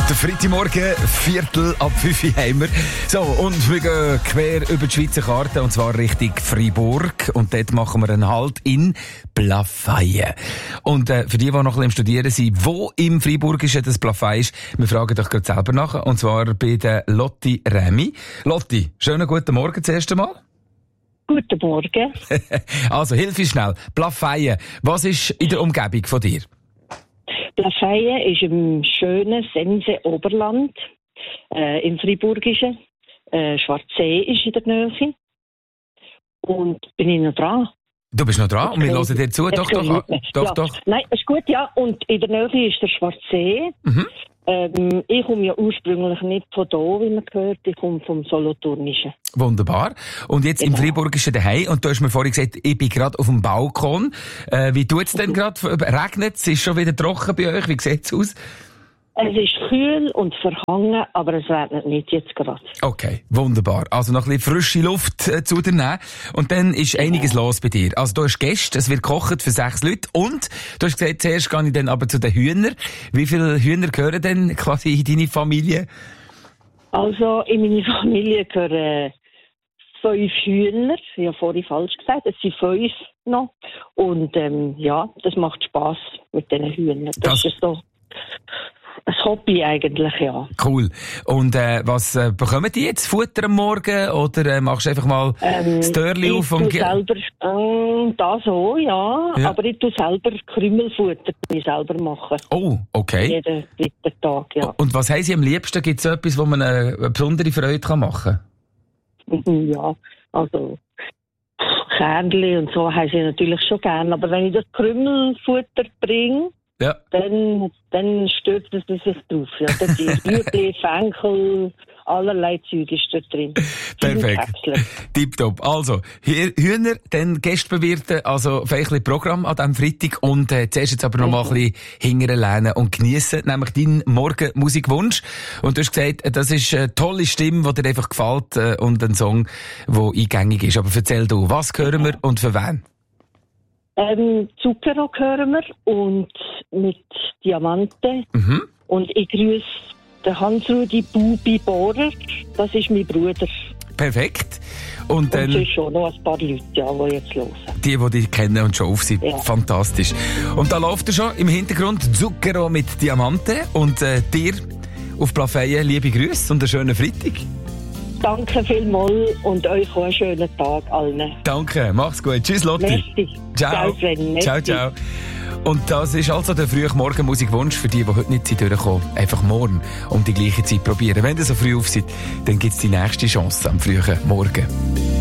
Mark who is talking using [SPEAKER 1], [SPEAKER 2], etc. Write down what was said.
[SPEAKER 1] Der Freitagmorgen, 4:45 haben wir. So, und wir gehen quer über die Schweizer Karte, und zwar Richtung Freiburg. Und dort machen wir einen Halt in Plafeyen. Und für die noch ein bisschen im Studieren sind, wo im Freiburg ist das Plafeyen ist, wir fragen doch gerade selber nach. Und zwar bei der Lotti Remy. Lotti, schönen guten Morgen zuerst einmal.
[SPEAKER 2] Guten Morgen.
[SPEAKER 1] Also, hilf uns schnell. Plafeyen, was ist in der Umgebung von dir?
[SPEAKER 2] Plafeyen ist im schönen Sense-Oberland, im Friburgischen. Schwarzsee ist in der Nähe. Und bin ich noch dran?
[SPEAKER 1] Du bist noch dran und wir hören dir zu. Doch.
[SPEAKER 2] Nein, ist gut, ja. Und in der Nähe ist der Schwarzsee.
[SPEAKER 1] Mhm.
[SPEAKER 2] Ich komme ja ursprünglich nicht von da, wie man hört. Ich komme vom Solothurnischen.
[SPEAKER 1] Wunderbar. Und jetzt im Freiburgischen daheim. Und du hast mir vorhin gesagt, ich bin gerade auf dem Balkon. Wie tut es denn gerade? Regnet es? Ist schon wieder trocken bei euch? Wie sieht es aus?
[SPEAKER 2] Es ist kühl und verhangen, aber es regnet nicht jetzt gerade.
[SPEAKER 1] Okay, wunderbar. Also noch ein bisschen frische Luft zu dir nehmen. Und dann ist einiges los bei dir. Also du hast Gäste, es wird gekocht für 6 Leute. Und du hast gesagt, zuerst gehe ich dann aber zu den Hühnern. Wie viele Hühner gehören denn quasi in deine Familie?
[SPEAKER 2] Also in meine Familie gehören 5 Hühner. Ich habe vorhin falsch gesagt, es sind 5 noch. Und ja, das macht Spass mit diesen Hühnern. Das ist so ein Hobby eigentlich, ja.
[SPEAKER 1] Cool. Und was bekommen die jetzt? Futter am Morgen? Oder machst du einfach mal das Türchen auf?
[SPEAKER 2] Ich tue selber, das auch, ja. Aber ich tue selber Krümelfutter selber machen.
[SPEAKER 1] Oh, okay.
[SPEAKER 2] Jeden dritten Tag, ja.
[SPEAKER 1] Und was haben Sie am liebsten? Gibt es etwas, wo man eine besondere Freude machen kann?
[SPEAKER 2] Ja, also Kernli und so haben sie natürlich schon gern. Aber wenn ich das Krümelfutter bringe,
[SPEAKER 1] ja,
[SPEAKER 2] dann stürzen sie sich drauf. Ja. Da sind Rüebli, Fenchel, allerlei Zeug ist da drin.
[SPEAKER 1] Perfekt. Tipptopp. Also, Hühner, dann Gäste bewirten, also vielleicht ein Programm an diesem Freitag. Und zuerst jetzt aber noch mal ein bisschen hingern lernen und geniessen, nämlich deinen Morgenmusikwunsch. Und du hast gesagt, das ist eine tolle Stimme, die dir einfach gefällt und ein Song, der eingängig ist. Aber erzähl du, was hören wir und für wen?
[SPEAKER 2] Zuckerrock hören wir und mit Diamante.
[SPEAKER 1] Mhm.
[SPEAKER 2] Und ich grüße den Hans-Rudi Bubi Bohrer. Das ist mein Bruder.
[SPEAKER 1] Perfekt. Und dann
[SPEAKER 2] es sind schon noch ein paar Leute, ja, die jetzt hören.
[SPEAKER 1] Die dich kennen und schon auf sind. Ja. Fantastisch. Und da läuft er schon im Hintergrund Zucchero mit Diamante. Und dir auf Plafeyen liebe Grüße und einen schönen Freitag.
[SPEAKER 2] Danke vielmals und euch auch einen schönen Tag allen.
[SPEAKER 1] Danke, mach's gut. Tschüss, Lotti.
[SPEAKER 2] Merci.
[SPEAKER 1] Ciao. Ciao, ciao. Und das ist also der frühe Morgenmusikwunsch für die heute nicht durchkommen. Einfach morgen um die gleiche Zeit probieren. Wenn ihr so früh auf seid, dann gibt's die nächste Chance am frühen Morgen.